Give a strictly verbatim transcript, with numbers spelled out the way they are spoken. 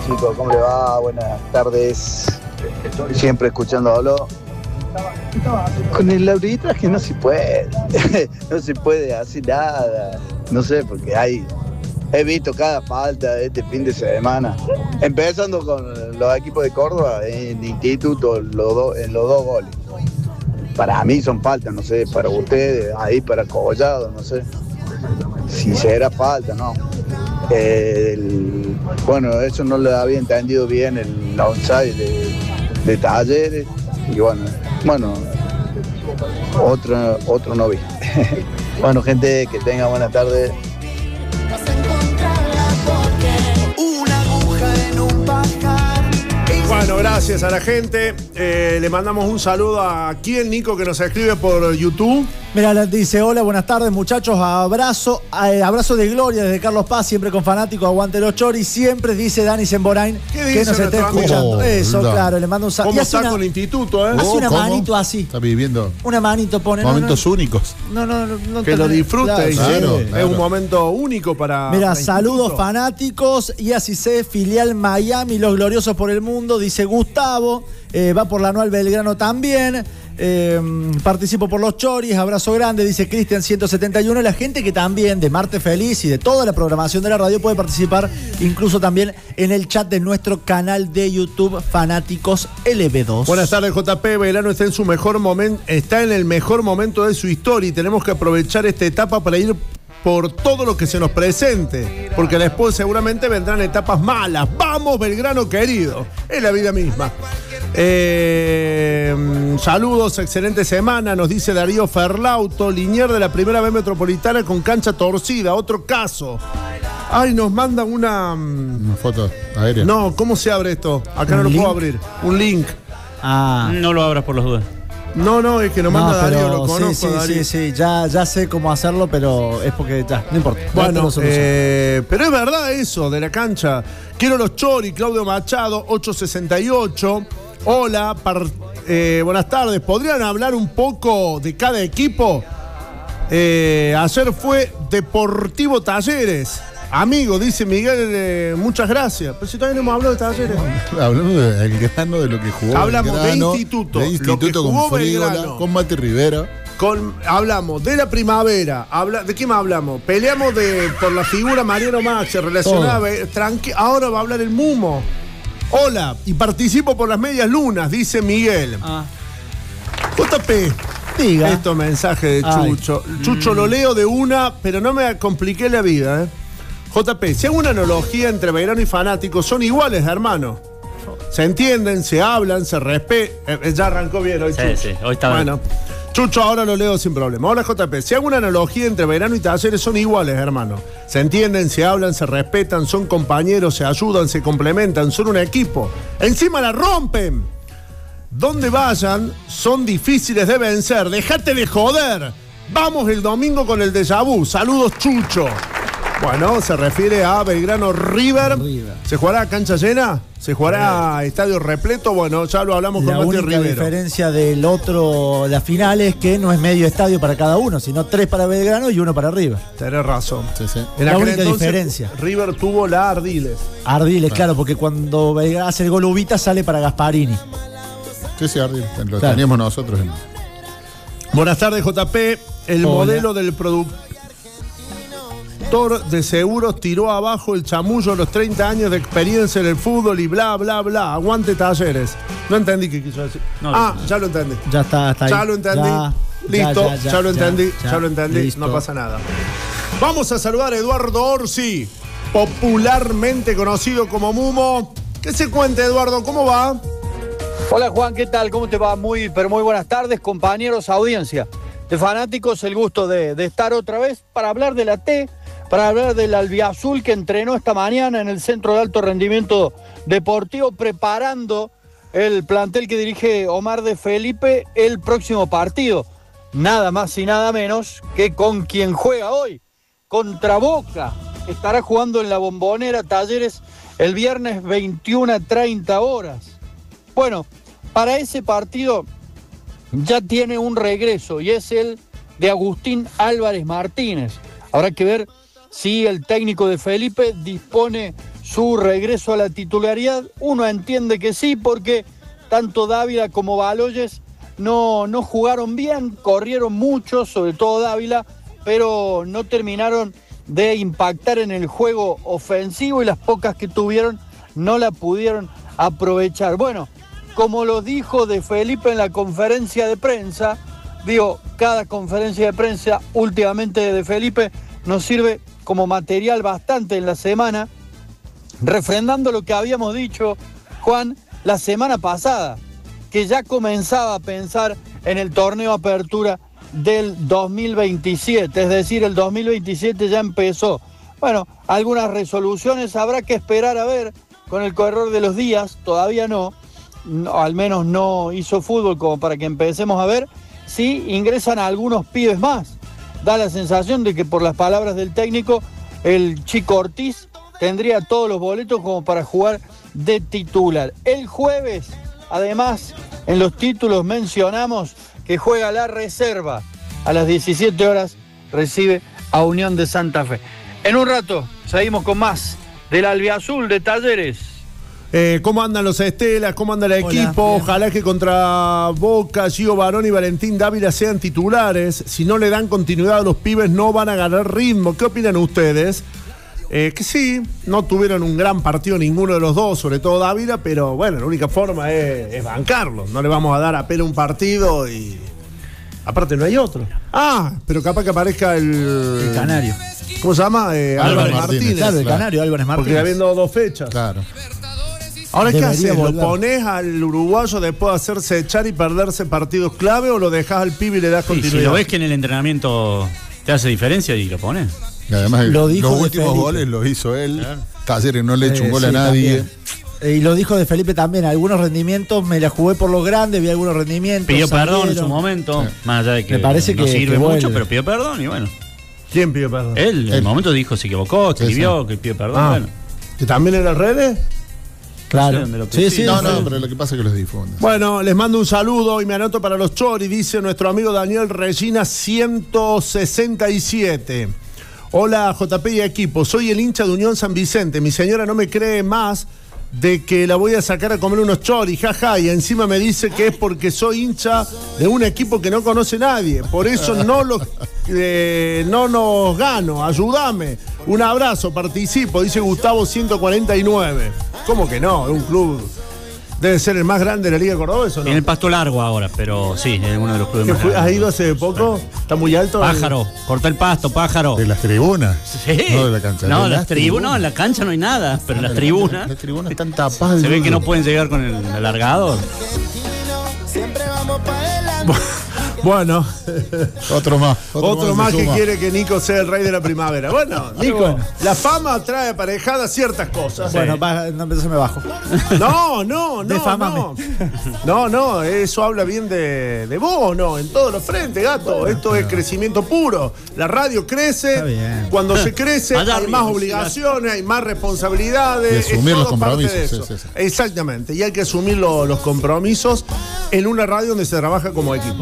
chicos? ¿Cómo le va? Buenas tardes. Siempre escuchándolo. Con el arbitraje no se puede. No se puede hacer nada. No sé, porque hay... He visto cada falta de este fin de semana. Empezando con los equipos de Córdoba, en instituto, los do, en los dos goles. Para mí son faltas, no sé, para ustedes, ahí para Collado, no sé. Si será falta, no. El, bueno, eso no lo había entendido bien el onside de, de Talleres. Y bueno, bueno, otro, otro no vi. Bueno, gente, que tenga buena tarde. Bueno, gracias a la gente. Eh, le mandamos un saludo a quien, Nico, que nos escribe por YouTube. Mira, dice, hola, buenas tardes, muchachos, abrazo, eh, abrazo de gloria desde Carlos Paz, siempre con fanáticos, aguante los choris, siempre dice Dani Semborain que nos está escuchando. Oh, Eso, no. claro, le mando un saludo. ¿Cómo está una, con el instituto, eh? Hace Oh, una ¿cómo? manito así. Está viviendo Una manito pone. momentos no, no, únicos. No, no, no. no que lo disfrute. Claro, claro, sí. claro. Es un momento único para... Mira, para saludos instituto. fanáticos, y así se, filial Miami, los gloriosos por el mundo, dice Gustavo, eh, va por la anual Belgrano también. Eh, participo por los choris, abrazo grande, dice Cristian ciento setenta y uno. La gente que también de Marte Feliz y de toda la programación de la radio puede participar incluso también en el chat de nuestro canal de YouTube Fanáticos L B dos. Buenas tardes, J P. Belgrano está en su mejor momento, está en el mejor momento de su historia y tenemos que aprovechar esta etapa para ir por todo lo que se nos presente, porque después seguramente vendrán etapas malas. ¡Vamos, Belgrano querido! Es la vida misma. Eh, saludos, excelente semana, nos dice Darío Ferlauto, Linier de la primera B metropolitana con cancha torcida, otro caso. Ay, nos mandan una... Una foto aérea. No, ¿cómo se abre esto? Acá no lo link? puedo abrir. Un link. Ah. No lo abras por las dudas. No, no, es que nos manda No, Darío, pero lo conozco. sí, sí, Darío. sí, sí, ya, ya sé cómo hacerlo, pero es porque ya, no importa. Bueno, Ya te lo eh, pero es verdad eso de la cancha. Quiero los choris, Claudio Machado, ocho sesenta y ocho. Hola, par, eh, buenas tardes. ¿Podrían hablar un poco de cada equipo? Eh, ayer fue Deportivo Talleres. Amigo, dice Miguel, eh, muchas gracias. Pero si todavía no hemos hablado de Talleres. Hablamos de Belgrano, de lo que jugó Hablamos Belgrano, de instituto. de Lo instituto que jugó con Frígola, Belgrano. con Mati Rivera. Con, hablamos de la primavera. Habla, ¿de qué más hablamos? Peleamos de, por la figura Mariano Maxi relacionada. Tranqui, ahora va a hablar el Mumo. Hola, y participo por las medias lunas, dice Miguel. Ah. J P. Diga. Esto mensaje de Ay. Chucho. Chucho, lo leo de una, pero no me compliqué la vida, ¿eh? J P, si hago una analogía entre Belgrano y Fanáticos, son iguales, hermano. Se entienden, se hablan, se respetan. Eh, ya arrancó bien hoy, Sí, Chucho. sí, hoy está bien. Bueno, Chucho, ahora lo leo sin problema. Hola, J P, si hago una analogía entre Belgrano y Talleres, son iguales, hermano. Se entienden, se hablan, se respetan, son compañeros, se ayudan, se complementan, son un equipo. Encima la rompen. Donde vayan, son difíciles de vencer. Déjate de joder. Vamos el domingo con el déjà vu. Saludos, Chucho. Bueno, se refiere a Belgrano River. River. ¿Se jugará a cancha llena? ¿Se jugará a estadio repleto? Bueno, ya lo hablamos con La Mati única Rivero. diferencia del otro, la final, es que no es medio estadio para cada uno, sino tres para Belgrano y uno para River. Tenés razón. Sí, sí. En La aquel única entonces, diferencia. River tuvo la Ardiles. Ardiles, claro, porque cuando Belgrano hace el gol Ubita sale para Gasparini. Sí, sí, Ardi, lo Claro. teníamos nosotros. En... Buenas tardes, J P. El Hola. modelo del productor de seguros tiró abajo el chamullo a los treinta años de experiencia en el fútbol y bla, bla, bla. Aguante Talleres. No entendí qué quiso decir. No, ah, no. ya lo entendí. Ya está, está ahí. Ya lo entendí. Ya, Listo, ya, ya, ya, lo entendí, ya, ya, lo entendí. listo. No pasa nada. Vamos a saludar a Eduardo Orsi, popularmente conocido como Mumo. ¿Qué se cuenta, Eduardo? ¿Cómo va? Hola Juan, ¿qué tal? ¿Cómo te va? Muy, pero muy buenas tardes, compañeros, audiencia de Fanáticos. El gusto de, de estar otra vez para hablar de la T, para hablar del albiazul que entrenó esta mañana en el Centro de Alto Rendimiento Deportivo, preparando el plantel que dirige Omar de Felipe el próximo partido. Nada más y nada menos que con quien juega hoy, contra Boca. Estará jugando en la Bombonera Talleres el viernes veintiuna treinta horas. Bueno, para ese partido ya tiene un regreso y es el de Agustín Álvarez Martínez. Habrá que ver si el técnico de Felipe dispone su regreso a la titularidad? Uno entiende que sí, porque tanto Dávila como Baloyes no, no jugaron bien, corrieron mucho, sobre todo Dávila, pero no terminaron de impactar en el juego ofensivo y las pocas que tuvieron no la pudieron aprovechar. Bueno, como lo dijo De Felipe en la conferencia de prensa, digo, cada conferencia de prensa últimamente de De Felipe nos sirve como material bastante en la semana, refrendando lo que habíamos dicho, Juan, la semana pasada, que ya comenzaba a pensar en el torneo Apertura del dos mil veintisiete, es decir, el dos mil veintisiete ya empezó. Bueno, algunas resoluciones habrá que esperar a ver con el correr de los días, todavía no, no al menos no hizo fútbol como para que empecemos a ver si ingresan algunos pibes más. Da la sensación de que por las palabras del técnico, el Chico Ortiz tendría todos los boletos como para jugar de titular. El jueves, además, en los títulos mencionamos que juega la reserva. A las diecisiete horas recibe a Unión de Santa Fe. En un rato seguimos con más del albiazul de Talleres. Eh, ¿Cómo andan los Estelas? ¿Cómo anda el Hola, equipo? bien. Ojalá que contra Boca, Gio Barón y Valentín Dávila sean titulares. Si no le dan continuidad a los pibes, no van a ganar ritmo. ¿Qué opinan ustedes? Eh, que sí, no tuvieron un gran partido ninguno de los dos, sobre todo Dávila, pero bueno, la única forma es, es bancarlos. No le vamos a dar a pelo un partido y... Aparte no hay otro. Ah, pero capaz que aparezca el... El Canario. ¿Cómo se llama? Eh, Álvarez Álvarez Martínez. Martínez. Claro, el claro. Canario, Álvarez Porque Martínez. habiendo dos fechas. Claro. Ahora, ¿qué Debería haces? ¿Lo volver. pones al uruguayo después de hacerse echar y perderse partidos clave o lo dejas al pibe y le das Sí, continuidad? si lo ves que en el entrenamiento te hace diferencia y lo pones. Y además, Lo dijo los De últimos Felipe. goles los hizo él. Claro. Talleres no le echó un Eh, gol sí, a nadie. también. Eh, Y lo dijo De Felipe también, algunos rendimientos me la jugué por los grandes, vi algunos rendimientos. Pidió perdón en salieron. su momento, Sí. más allá de que Me parece no que- sirve que mucho, vuelve. pero pidió perdón y bueno. ¿Quién pidió perdón? Él en el Él. momento dijo se equivocó, escribió, que pidió perdón. Ah, Bueno, ¿que también en las redes? Claro. No sé dónde lo Sí, puse. sí, No, sí. no, pero lo que pasa es que los difunde. Bueno, les mando un saludo y me anoto para los choris, dice nuestro amigo Daniel Regina ciento sesenta y siete. Hola J P y equipo, soy el hincha de Unión San Vicente. Mi señora no me cree más de que la voy a sacar a comer unos choris, jaja, y encima me dice que es porque soy hincha de un equipo que no conoce nadie. Por eso no los eh, no nos gano, ayúdame. Un abrazo, participo, dice Gustavo ciento cuarenta y nueve. ¿Cómo que no? Es un club, debe ser el más grande de la Liga Cordobesa, ¿o no? en el Pasto Largo ahora, pero sí, es uno de los clubes ¿Que más fue- grandes. ¿Has ido hace poco? ¿Está muy alto? Pájaro, corta el pasto, pájaro. De las tribunas. Sí. No de la cancha. No, de las tribunas, no, en la cancha no hay nada, pero en las tribunas Las tribunas están tapadas. se de ve que no luz. pueden llegar con el alargador. Bueno, Otro más. otro, más se que suma. quiere que Nico sea el rey de la primavera. Bueno, Nico, bueno. la fama trae aparejadas ciertas cosas. Bueno, va, no, entonces me bajo. No, no, no. Defámame. No, no, no, eso habla bien de, de vos, ¿no? En todos los frentes, gato. Esto es crecimiento puro. La radio crece. Está bien. Cuando se crece, Allá hay arriba, más obligaciones, hay más responsabilidades. Y asumir es los todo parte de compromisos, eso. sí, sí, sí. Exactamente. Y hay que asumir lo- los compromisos en una radio donde se trabaja como equipo.